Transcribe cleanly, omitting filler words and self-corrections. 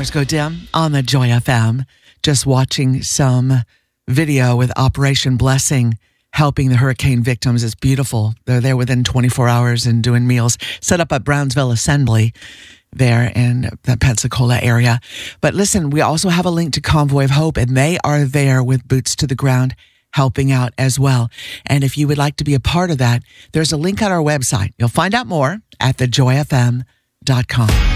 stars go dim on the Joy FM. Just watching some video with Operation Blessing helping the hurricane victims is beautiful. They're there within 24 hours and doing meals set up at Brownsville Assembly there in the Pensacola area. But listen, we also have a link to Convoy of Hope, and they are there with boots to the ground helping out as well. And if you would like to be a part of that, there's a link on our website. You'll find out more at thejoyfm.com.